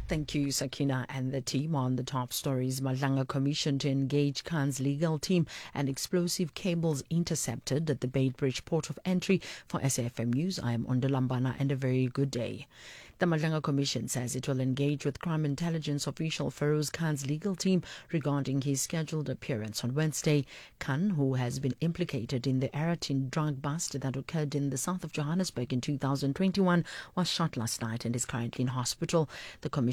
Thank you, Sakina and the team. On the top stories, Madlanga Commission to engage Khan's legal team and explosive cables intercepted at the Beitbridge port of entry. For SAFM News, I am Ondalambana and a very good day. The Madlanga Commission says it will engage with crime intelligence official Feroz Khan's legal team regarding his scheduled appearance on Wednesday. Khan, who has been implicated in the Aratin drug bust that occurred in the south of Johannesburg in 2021, was shot last night and is currently in hospital. The commission